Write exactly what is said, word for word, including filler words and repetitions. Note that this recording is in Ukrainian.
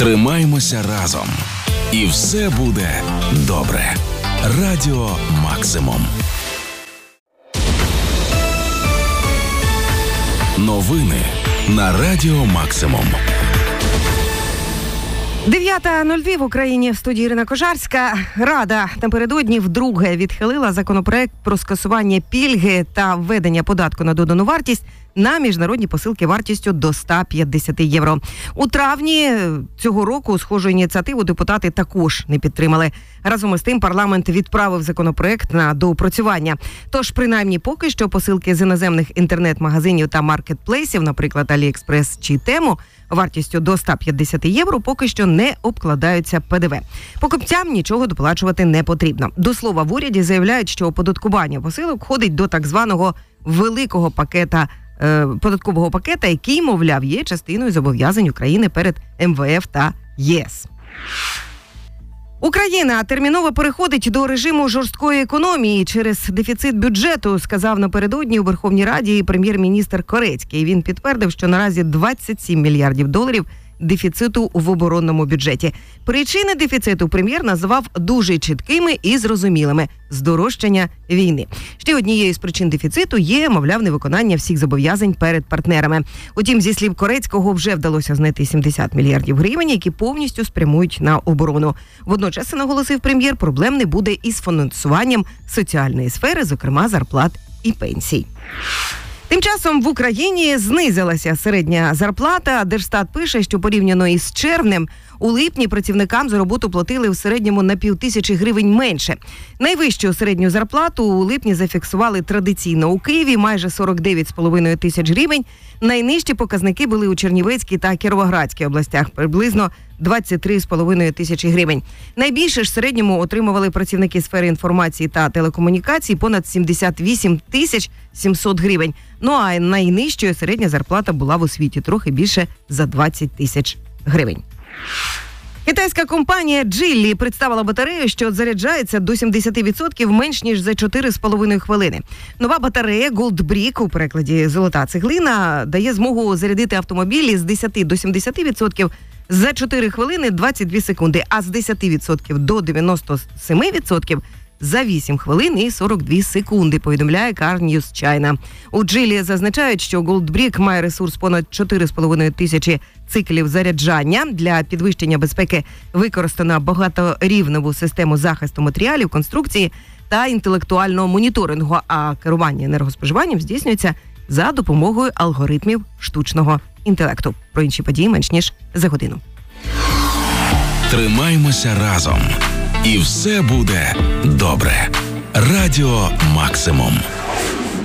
Тримаймося разом. І все буде добре. Радіо Максимум. Новини на Радіо Максимум. дев'ята нуль два в Україні, в студії Ірина Кожарська. Рада напередодні вдруге відхилила законопроект про скасування пільги та введення податку на додану вартість на міжнародні посилки вартістю до сто п'ятдесят євро. У травні цього року схожу ініціативу депутати також не підтримали. Разом із тим парламент відправив законопроект на доопрацювання. Тож, принаймні, поки що посилки з іноземних інтернет-магазинів та маркетплейсів, наприклад, AliExpress чи Temu, вартістю до сто п'ятдесят євро поки що не обкладаються ПДВ. Покупцям нічого доплачувати не потрібно. До слова, в уряді заявляють, що оподаткування посилок входить до так званого великого пакета податкового пакета, який, мовляв, є частиною зобов'язань України перед ем ве еф та ЄС. Україна терміново переходить до режиму жорсткої економії через дефіцит бюджету, сказав напередодні у Верховній Раді прем'єр-міністр Корецький. Він підтвердив, що наразі двадцять сім мільярдів доларів дефіциту в оборонному бюджеті. Причини дефіциту прем'єр назвав дуже чіткими і зрозумілими – здорожчання війни. Ще однією з причин дефіциту є, мовляв, невиконання всіх зобов'язань перед партнерами. Утім, зі слів Корецького, вже вдалося знайти сімдесят мільярдів гривень, які повністю спрямують на оборону. Водночас, наголосив прем'єр, проблем не буде із фінансуванням соціальної сфери, зокрема зарплат і пенсій. Тим часом в Україні знизилася середня зарплата. Держстат пише, що порівняно із червнем у липні працівникам за роботу платили в середньому на півтисячі гривень менше. Найвищу середню зарплату у липні зафіксували традиційно у Києві – майже сорок дев'ять з половиною тисяч гривень. Найнижчі показники були у Чернівецькій та Кіровоградській областях – приблизно двадцять три з половиною тисячі гривень. Найбільше ж середньому отримували працівники сфери інформації та телекомунікацій – понад сімдесят вісім тисяч сімсот гривень. Ну а найнижчою середня зарплата була в освіті – трохи більше за двадцять тисяч гривень. Китайська компанія Geely представила батарею, що заряджається до сімдесят відсотків менш ніж за чотири з половиною хвилини. Нова батарея Gold Brick, у перекладі «золота цеглина», дає змогу зарядити автомобілі з десяти до сімдесяти відсотків за чотири хвилини двадцять дві секунди, а з десяти відсотків до дев'яноста семи відсотків за вісім хвилин і сорок дві секунди, повідомляє Car News China. У Geely зазначають, що Gold Brick має ресурс понад чотири з половиною тисячі циклів заряджання. Для підвищення безпеки використана багаторівневу систему захисту матеріалів, конструкції та інтелектуального моніторингу, а керування енергоспоживанням здійснюється за допомогою алгоритмів штучного інтелекту. Про інші події менш ніж за годину. Тримаймося разом. І все буде добре. Радіо Максимум.